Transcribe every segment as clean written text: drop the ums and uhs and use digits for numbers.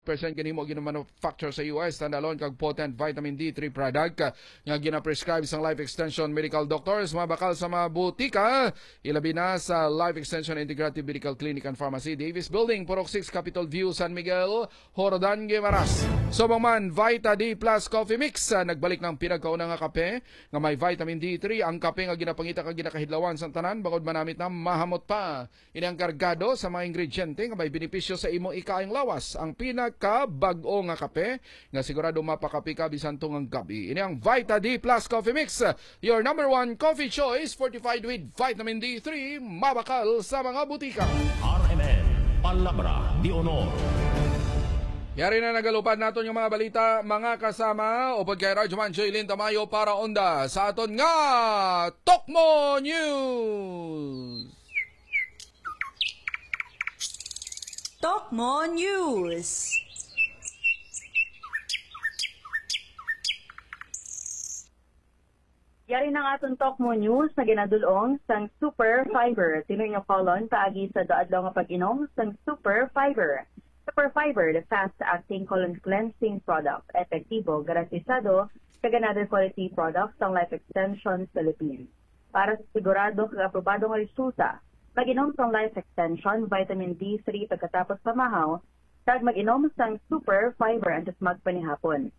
percent kanimo gina-manufacture sa US standalone kag potent vitamin D3 product nga gina-prescribe sang Life Extension Medical Doctors mabakal sa mga butika ilabi na sa Life Extension Integrative Medical Clinic and Pharmacy Davis Building Purok 6 Capitol View San Miguel Horodan Guimaras. Subong man Vita D Plus Coffee Mix nagbalik ng pinagkauna nga kape nga may vitamin D3 ang kape nga ginapangita kag ginakahidlawan sa tanan bangod manamit na mahamot pa ini ang kargado sa mga ingrediente nga may benepisyo sa imong ikaing lawas ang pinakabag-o nga kape nga sigurado mapakapi ka bisan tungang gabi. Ini ang Vita D Plus Coffee Mix, your number one coffee choice fortified with vitamin D3, mabakal sa mga butika. RMN, Palabra de Honor. Yari na nagalupad naton yung mga balita, mga kasama, upod kay Radyo Man Jaylin Tamayo para onda sa aton nga Tokmo News. Tokmo News. Yari ng aton Tokmo News na ginadulong sang Super Fiber. Tinuy nyo kolon paagi sa doadlaw nga pag-inom sang Super Fiber. Super Fiber, the fast-acting colon cleansing product. Epektibo, garantisado, kaganadal quality product sang Life Extension Philippines. Para sa sigurado kag aprobado nga resulta, mag-inom sang Life Extension, vitamin D3 pagkatapos pamahaw, kag mag-inom sang Super Fiber antes magpanihapon.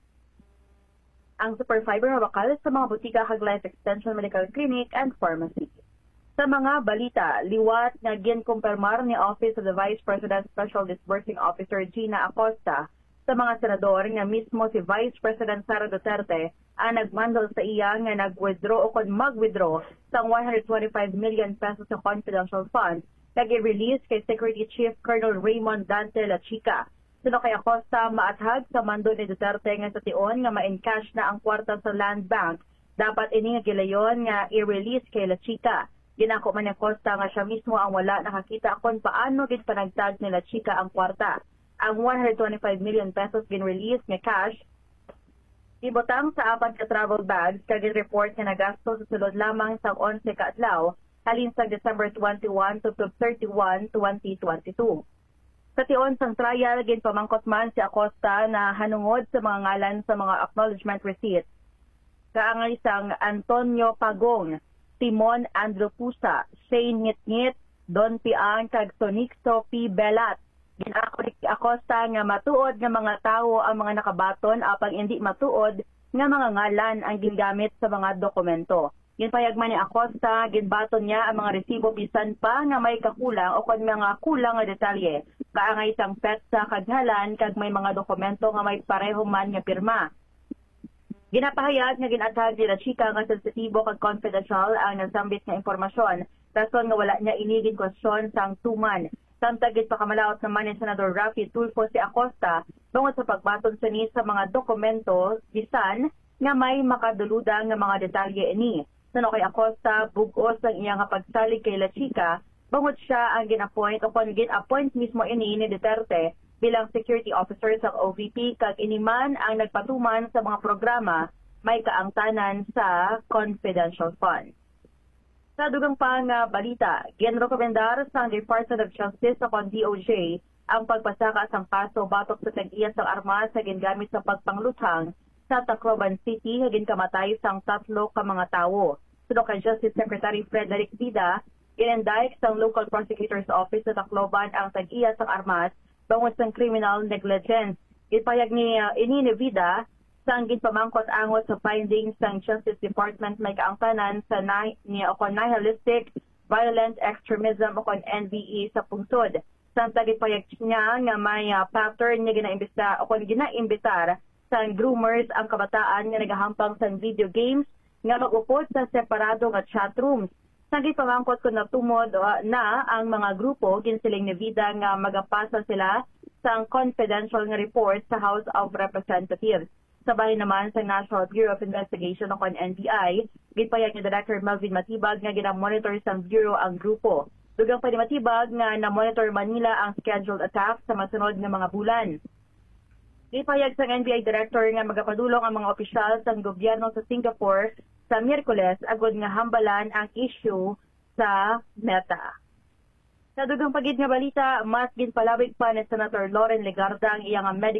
Ang Super Fiber mabakal sa mga butika kag Life Extension Medical Clinic and Pharmacy. Sa mga balita, liwat nga ginkumpirmar ni Office of the Vice President Special Disbursing Officer Gina Acosta sa mga senador nga mismo si Vice President Sara Duterte ang nagmandal sa iya nga nag-withdraw o kung mag-withdraw sa 125 million pesos sa confidential funds na i-release kay Security Chief Colonel Raymond Dante Lachica. Sino kay Acosta maathag sa mando ni Duterte nga sa tion nga ma-encash na ang kwarta sa Land Bank. Dapat ini nga gilayon nga i-release kay Lachica. Ginako man ni Acosta nga siya mismo ang wala nakakita kung paano gid panagtag ni Lachica ang kwarta. Ang 125 million pesos gin-release nga cash ibutang sa apat ka travel bags kag report nga nagasto sa sulod lamang sa 11 ka adlaw halin sa December 21 to 31, 2022. Sa tion sang trial ginpamangkot man si Acosta na hanungod sa mga ngalan sa mga acknowledgement receipt. Kaangay sang Antonio Pagong, Timon Andrew Pusa, Shane Ngit-Ngit, Don Piang kag Sonixo P. Belat. Ginako ni Acosta nga matuod nga mga tawo ang mga nakabaton apang hindi matuod nga mga ngalan ang gingamit sa mga dokumento. Ginpayagman ni Acosta, ginbaton niya ang mga resibo bisan pa nga may kakulang o kung mga kulang nga detalye. Kaangay isang petsa kag ngalan kag may mga dokumento nga may pareho man nga pirma. Ginapahayag nga ginatag ni Lachica nga sensitibo kag confidential ang nasambit nga impormasyon. Rason nga wala niya inigin kwestiyon sang tuman. Samtang pakamalaot naman ni Senador Raffy Tulfo si Acosta tungod sa pagbaton sa ni sa mga dokumento bisan nga may makaduluda nga mga detalye ini. Sano kay Acosta bugos ang iyang pagsalig kay Lachica bangod siya ang gin-appoint o kung gin-appoint mismo ini ni Duterte bilang security officer sa OVP kag iniman ang nagpatuman sa mga programa may kaangtanan sa confidential fund. Sa dugang pang balita, ginrekomendar sa Department of Justice sa DOJ ang pagpasaka sang kaso batok sa tag-iya sang armas sa gingamit sa pagpangluthang sa Tacloban City nga ginkamatay sang 3 ka mga tawo. Suno kay Justice Secretary Frederick Vida, in-indict sang Local Prosecutor's Office sa Tacloban ang tag-iya sang armas bangod sang criminal negligence. Ipayag ni ini Vida sang ginpamangkot angot sa findings sang Justice Department may kaangtanan sa nihilistic violent extremism o NVE sa pungsod. Samtang ipayag niya nga may pattern nga ginaimbita o ginaimbitar sa groomers ang kabataan nga nagahampang sa video games nga mag-upod sa separado nga chat rooms. Sang ipamangkot ko na tumod na ang mga grupo ginsiling ni Vida nga magapasa sila sang confidential nga report sa House of Representatives. Sabay naman sa National Bureau of Investigation o NBI, gitpayag ni Director Melvin Matibag nga ginamonitor sa Bureau ang grupo. Dugang pa ni Matibag nga na-monitor Manila ang scheduled attack sa masunod nga mga bulan. Gitpayag sa NBI Director nga magapadulong ang mga opisyal sa gobyerno sa Singapore sa Miyerkules agud nga hambalan ang issue sa Meta. Sa dugang pagid nga balita, mas ginpalawig pa ni Senator Loren Legarda ang iyang medical